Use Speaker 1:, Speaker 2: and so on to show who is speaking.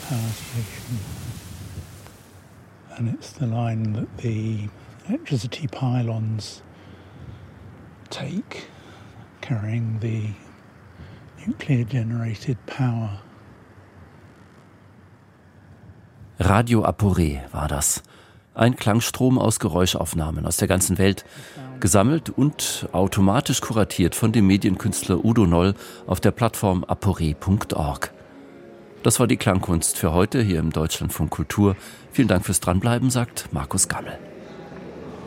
Speaker 1: power station. And it's the line that the electricity pylons take, carrying the nuclear-generated power.
Speaker 2: Radio Aporé war das. Ein Klangstrom aus Geräuschaufnahmen aus der ganzen Welt, gesammelt und automatisch kuratiert von dem Medienkünstler Udo Noll auf der Plattform aporé.org. Das war die Klangkunst für heute hier im Deutschlandfunk Kultur. Vielen Dank fürs Dranbleiben, sagt Markus Gammel.